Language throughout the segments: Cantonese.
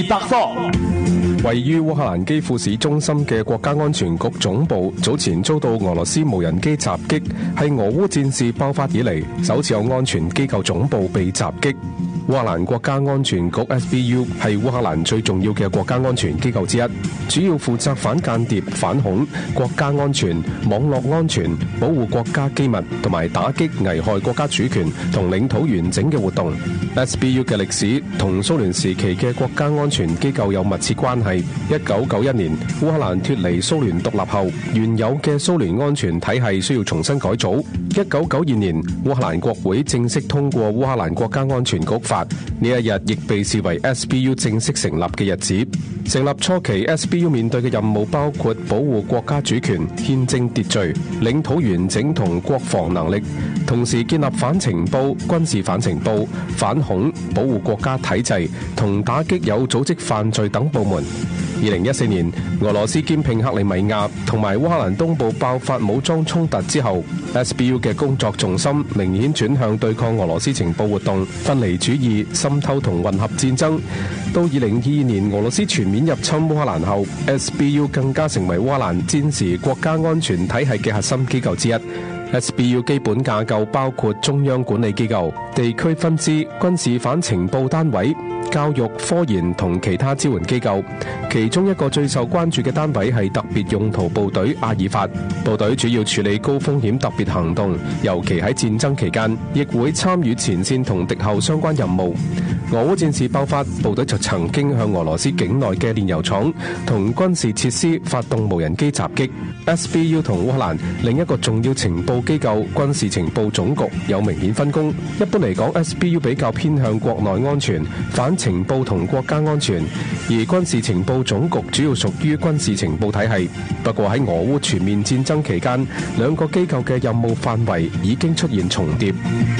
百科。 位於烏克蘭基輔市中心嘅國家安全局總部早前遭到俄羅斯無人機襲擊，係俄烏戰事爆發以嚟首次有安全機構總部被襲擊。烏克蘭國家安全局 SBU 係烏克蘭最重要嘅國家安全機構之一，主要負責反間諜、反恐、國家安全、網絡安全、保護國家機密同埋打擊危害國家主權同領土完整嘅活動。SBU 嘅歷史同蘇聯時期嘅國家安全機構有密切關係。1991年，烏克蘭脫離蘇聯獨立後，原有嘅蘇聯安全體系需要重新改組。1992年，烏克蘭國會正式通過烏克蘭國家安全局法，呢一日亦被視為 SBU 正式成立嘅日子。成立初期 ，SBU 面對嘅任務包括保護國家主權、憲政秩序、領土完整同國防能力，同時建立反情報、軍事反情報、反恐、保護國家體制同打擊有組織犯罪等部門。2014年，俄羅斯兼併克里米亞同埋烏克蘭東部爆發武裝衝突之後， SBU 嘅工作重心明顯轉向對抗俄羅斯情報活動、分離主義、滲透同混合戰爭。到2022年俄羅斯全面入侵烏克蘭後， SBU 更加成為烏克蘭戰時國家安全體系嘅核心機構之一。SBU 基本架構包括中央管理機構、地區分支、軍事反情報單位、教育、科研同其他支援機構。其中一個最受關注嘅單位係特別用途部隊阿爾法。部隊主要處理高風險特別行動，尤其喺戰爭期間，亦會參與前線同敵後相關任務。俄烏戰事爆發，部隊就曾經向俄羅斯境內嘅煉油廠同軍事設施發動無人機襲擊。SBU 同烏克蘭另一個重要情報機構軍事情報總局有明顯分工。一般嚟講， SBU 比較偏向國內安全、反情報同國家安全，而軍事情報總局主要屬於軍事情報體系。不過喺俄烏全面戰爭期間，兩個機構嘅任務範圍已經出現重疊。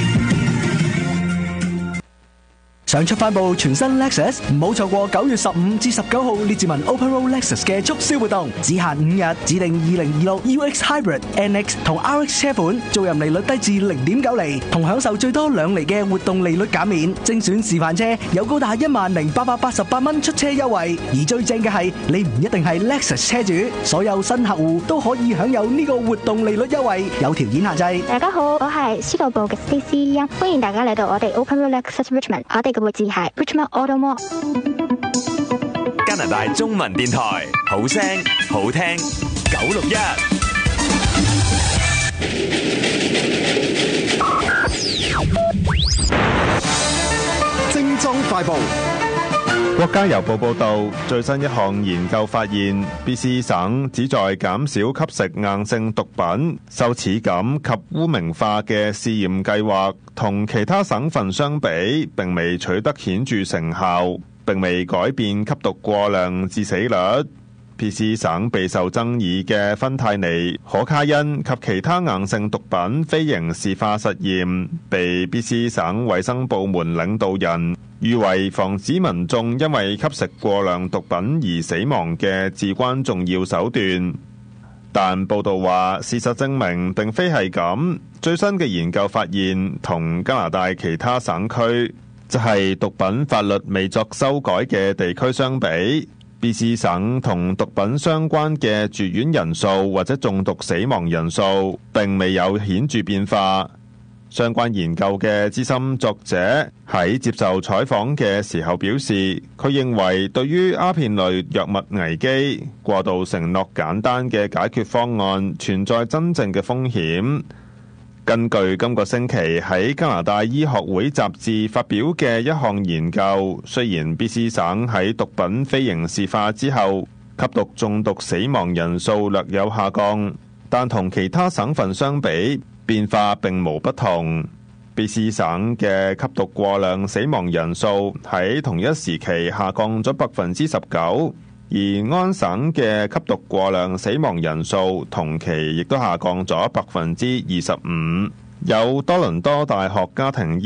想出翻部全新 Lexus， 唔好錯過9月15至19號列治文 Open Road Lexus 嘅促銷活動，只限5日，指定2026 UX Hybrid NX 同 RX 車款，租賃利率低至 0.9 厘，同享受最多2厘嘅活動利率減免。精選示範車有高達10,888蚊出車優惠，而最正嘅係你唔一定係 Lexus 車主，所有新客戶都可以享有呢個活動利率優惠，有條件限制。 大家好，我係司徒部嘅 Stacey Young， 歡迎大家嚟到我哋 Open Road Lexus Richmond， 我哋嘅位置係 Richmond Auto Mall。 加拿大中文電台，好聲好聽961。 精裝快報。國家郵報報道，最新一項研究發現 ，BC 省旨在減少吸食硬性毒品、羞恥感及污名化嘅試驗計劃，同其他省份相比，並未取得顯著成效，並未改變吸毒過量致死率。BC 省備受爭議嘅芬太尼、可卡因及其他硬性毒品非刑事化實驗，被 BC 省衛生部門領導人譽為防止民眾因為吸食過量毒品而死亡嘅至關重要手段。但報道話，事實證明並非係咁。最新嘅研究發現，同加拿大其他省區，即係毒品法律未作修改嘅地區相比，BC 省同毒品相關嘅住院人數或者中毒死亡人數並未有顯著變化。相關研究嘅資深作者喺接受採訪嘅時候表示，佢認為對於鴉片類藥物危機，過度承諾簡單嘅解決方案存在真正嘅風險。根據今個星期喺加拿大醫學會雜誌發表嘅一項研究，雖然 BC 省喺毒品非刑事化之後，吸毒中毒死亡人數略有下降，但同其他省份相比，變化並無不同。BC 省嘅吸毒過量死亡人數喺同一時期下降咗 19%，而安省嘅吸毒過量死亡人數同期亦都下降咗 25%。有多倫多大學家庭